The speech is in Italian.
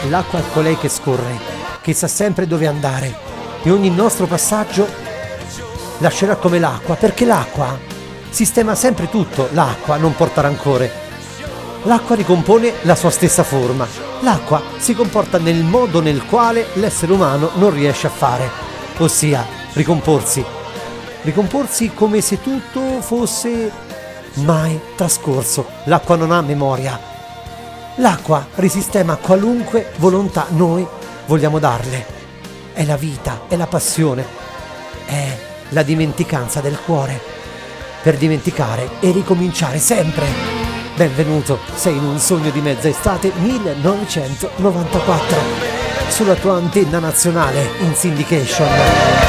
L'acqua è colei che scorre, che sa sempre dove andare e ogni nostro passaggio lascerà come l'acqua, perché l'acqua sistema sempre tutto, l'acqua non porta rancore. L'acqua ricompone la sua stessa forma. L'acqua si comporta nel modo nel quale l'essere umano non riesce a fare, ossia ricomporsi. Ricomporsi come se tutto fosse mai trascorso. L'acqua non ha memoria. L'acqua risistema qualunque volontà noi vogliamo darle. È la vita, è la passione, è la dimenticanza del cuore. Per dimenticare e ricominciare sempre. Benvenuto, sei in un sogno di mezza estate 1994 sulla tua antenna nazionale in syndication.